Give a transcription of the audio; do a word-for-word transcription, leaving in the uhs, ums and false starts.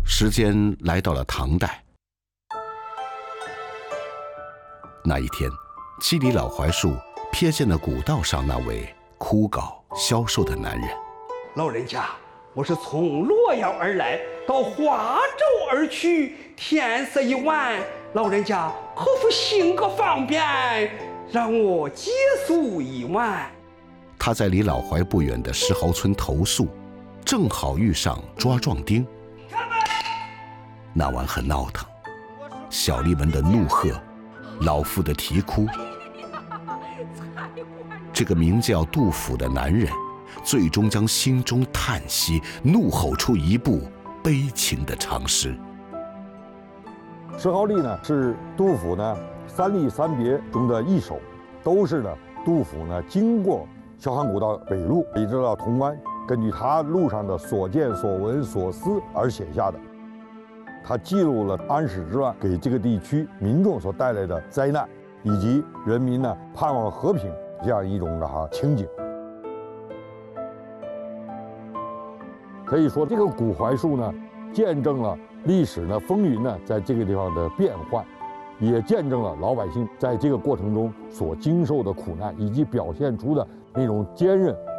时间来到了唐代。那一天，七里老槐树瞥见了古道上那位枯槁消瘦的男人。 老人家，我是从洛阳而来，到华州而去，天色已晚，老人家可否行个方便，让我借宿一晚？ 他在离老槐不远的石壕村投宿，正好遇上抓壮丁。那晚很闹腾，小吏们的怒喝，老妇的啼哭。这个名叫杜甫的男人，最终将心中叹息怒吼出一部悲情的长诗。 石壕吏呢，是杜甫呢三吏三别中的一首，都是呢杜甫呢经过萧杭古道北路，一直到潼关，根据他路上的所见所闻所思而写下的。他记录了安史之乱给这个地区民众所带来的灾难，以及人民呢盼望和平这样一种啊情景。可以说，这个古槐树呢，见证了历史呢风云呢在这个地方的变幻，也见证了老百姓在这个过程中所经受的苦难，以及表现出的那种坚韧